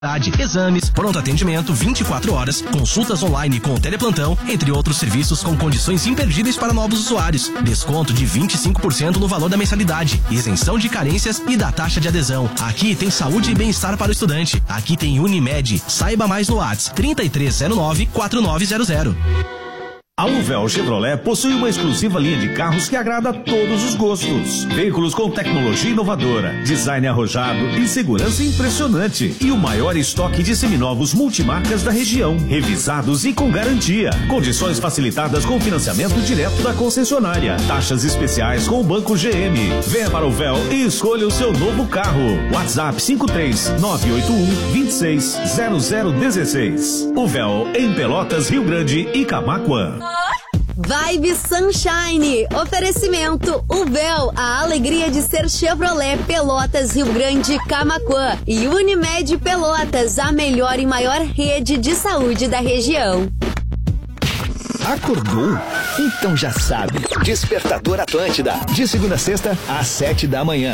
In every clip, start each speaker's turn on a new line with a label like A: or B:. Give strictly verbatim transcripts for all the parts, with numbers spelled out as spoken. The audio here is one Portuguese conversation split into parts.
A: Exames, pronto atendimento vinte e quatro horas, consultas online com teleplantão, entre outros serviços com condições imperdíveis para novos usuários. Desconto de vinte e cinco por cento no valor da mensalidade, isenção de carências e da taxa de adesão. Aqui tem saúde e bem-estar para o estudante. Aqui tem Unimed. Saiba mais no WhatsApp trinta e três zero nove, quatro nove zero zero.
B: A Uvel Chevrolet possui uma exclusiva linha de carros que agrada a todos os gostos. Veículos com tecnologia inovadora, design arrojado e segurança impressionante. E o maior estoque de seminovos multimarcas da região, revisados e com garantia. Condições facilitadas com financiamento direto da concessionária. Taxas especiais com o Banco G M. Venha para o Uvel e escolha o seu novo carro. WhatsApp cinco três nove oito um, dois seis zero zero um seis. Uvel em Pelotas, Rio Grande e Camaquã.
C: Vibe Sunshine, oferecimento Uvel, a alegria de ser Chevrolet, Pelotas, Rio Grande, Camaquã, e Unimed Pelotas, a melhor e maior rede de saúde da região.
D: Acordou? Então já sabe, Despertador Atlântida, de segunda a sexta às sete da manhã.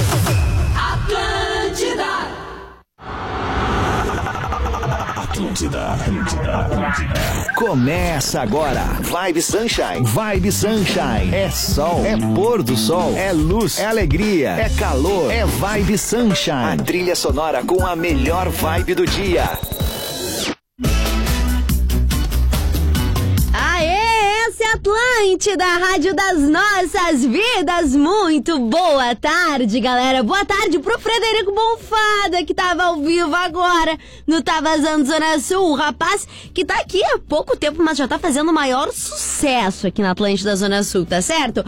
E: Atlântida.
D: Atlântida, Atlântida, Atlântida. Começa agora. Vibe Sunshine. Vibe Sunshine. É sol, é pôr do sol, é luz, é alegria, é calor, é Vibe Sunshine. A trilha sonora com a melhor vibe do dia.
C: Atlântida, a rádio das nossas vidas. Muito boa tarde, galera. Boa tarde pro Frederico Bonfada, que tava ao vivo agora no Tá Vazando Zona Sul. O rapaz que tá aqui há pouco tempo, mas já tá fazendo o maior sucesso aqui na Atlântida Zona Sul, tá certo?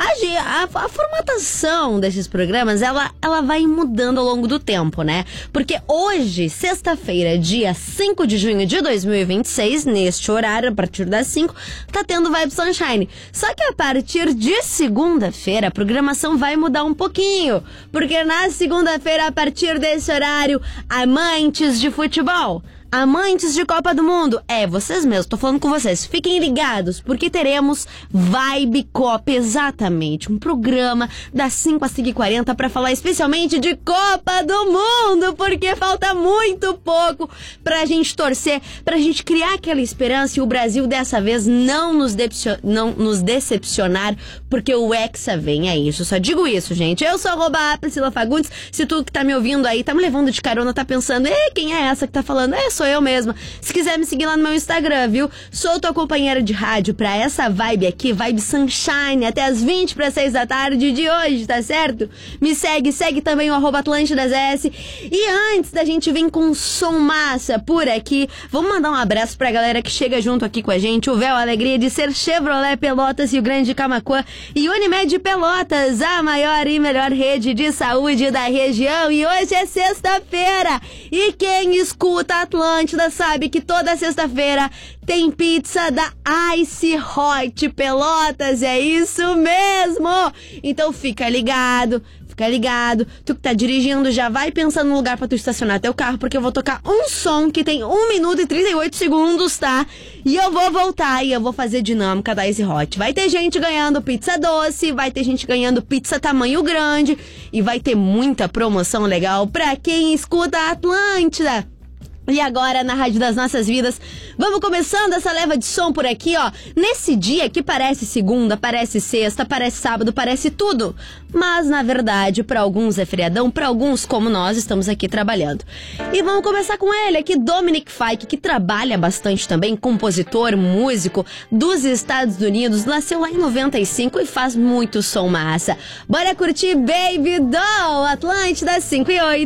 C: A, a, a formatação desses programas, ela, ela vai mudando ao longo do tempo, né? Porque hoje, sexta-feira, dia cinco de junho de dois mil e vinte e seis, neste horário, a partir das cinco, tá tendo Vibe Sunshine. Só que a partir de segunda-feira a programação vai mudar um pouquinho, porque na segunda-feira, a partir desse horário, amantes de futebol, amantes de Copa do Mundo, é, vocês mesmos, tô falando com vocês, fiquem ligados, porque teremos Vibe Copa, exatamente, um programa das cinco às cinco e quarenta para falar especialmente de Copa do Mundo, porque falta muito pouco pra gente torcer, pra gente criar aquela esperança e o Brasil dessa vez não nos, decepcion- não nos decepcionar, porque o Hexa vem, é isso, só digo isso, gente. Eu sou arroba Priscila Fagundes, se tu que tá me ouvindo aí, tá me levando de carona, tá pensando, ei, quem é essa que tá falando? É, sou eu mesma. Se quiser me seguir lá no meu Instagram, viu? Sou tua companheira de rádio pra essa vibe aqui, Vibe Sunshine, até as vinte para seis da tarde de hoje, tá certo? Me segue, segue também o arroba Atlântidas S. E antes da gente vir com som massa por aqui, vamos mandar um abraço pra galera que chega junto aqui com a gente, o Véu, a alegria de ser Chevrolet, Pelotas, Rio Grande, Camaquã e Unimed Pelotas, a maior e melhor rede de saúde da região. E hoje é sexta-feira e quem escuta Atlântidas sabe que toda sexta-feira tem pizza da Ice Hot Pelotas, é isso mesmo! Então fica ligado, fica ligado, tu que tá dirigindo já vai pensando no lugar pra tu estacionar teu carro, porque eu vou tocar um som que tem um minuto e trinta e oito segundos, tá? E eu vou voltar e eu vou fazer dinâmica da Ice Hot. Vai ter gente ganhando pizza doce, vai ter gente ganhando pizza tamanho grande e vai ter muita promoção legal pra quem escuta a Atlântida. E agora, na Rádio das Nossas Vidas, vamos começando essa leva de som por aqui, ó. Nesse dia que parece segunda, parece sexta, parece sábado, parece tudo. Mas, na verdade, para alguns é feriadão, para alguns, como nós, estamos aqui trabalhando. E vamos começar com ele aqui, Dominic Fike, que trabalha bastante também, compositor, músico dos Estados Unidos. Nasceu lá em noventa e cinco e faz muito som massa. Bora curtir Baby Doll, Atlântida cinco e oito.